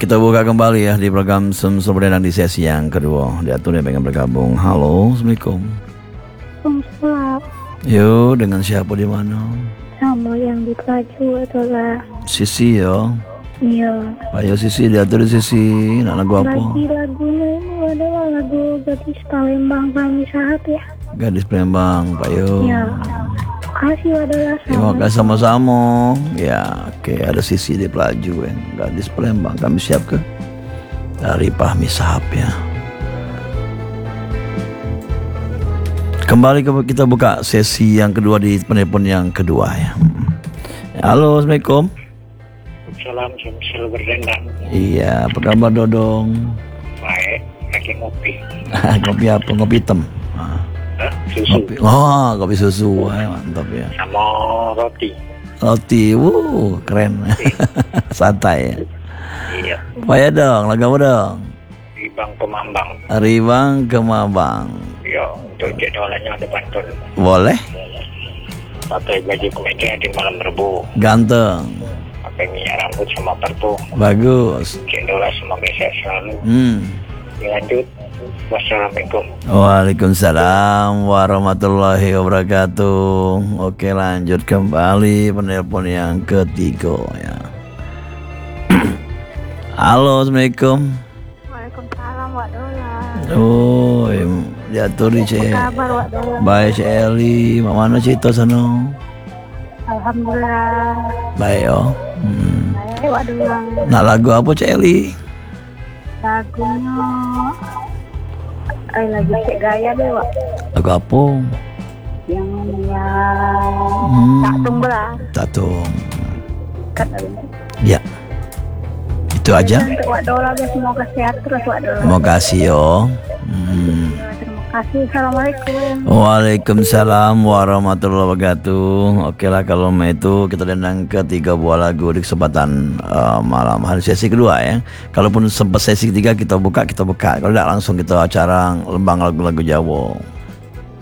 kita buka kembali ya di program Sumsel Berdendang di sesi yang kedua. Diatur yang pengen bergabung. Halo, Assalamualaikum. Waalaikumsalam. Yo, dengan siapa di mana? Sama yang di Pelaju adalah Sisi yo. iya. Ayo Sisi, diatur di Sisi. Nak lagu apa? Bagi lagunya ini adalah lagu Gadis Palembang Kami Sahat ya. Gadis Palembang, Pak Yo. Ya. Kasih adalah Terima kasih sama-sama. Ya, oke, ada Sisi di Pelaju yang Gadis Palembang. Kami siap ke dari Fahmi Sahab ya. Kembali kita buka sesi yang kedua di penelpon yang kedua ya. Halo, Assalamualaikum. Salam Sumsel Berdendang. Iya, apa kabar Dodong? Baik, lagi ngopi. Kopi apa? Kopi hitam. Susu Kopi. Oh, kopi susu. Mantap ya. sama roti. Roti, keren. Santai ya. Iya, Apa ya dong? Lagu apa dong? di Bang Pemambang. Ribang ke Mabang. Ya, untuk jadwalannya ada pantun. Boleh? Pakai baju kemeja di malam Rebu. Ganteng. Pakai minyak rambut sama parfum. Bagus. Cendol semoga sehat selalu. Dilanjut. Wassalamualaikum. Waalaikumsalam warahmatullahi wabarakatuh. Oke, lanjut kembali penelpon yang ketiga ya. Halo, Assalamualaikum. Waalaikumsalam Wak Dola. Oh, diatur di C. Kabar Wak Dola. Baik, C Eli. Mana cerita sana? Alhamdulillah. Baik yo. Baik Wak Dola. Nak lagu apa C Eli? Lagunya lagi cek gaya deh Wak. Lagu apa? Yang tak belah. Tatung. Kat Ya. Itu aja. Untuk Wak Dola semoga sehat terus Wak Dola. Terima kasih yo. Terima kasih. Assalamualaikum. Waalaikumsalam warahmatullahi wabarakatuh. Oke lah, kalau itu kita dendang ke 3 buah lagu di kesempatan malam hari sesi kedua ya. Kalaupun sempat sesi ketiga kita buka. Kalau tidak langsung kita acara lembang lagu-lagu Jawa.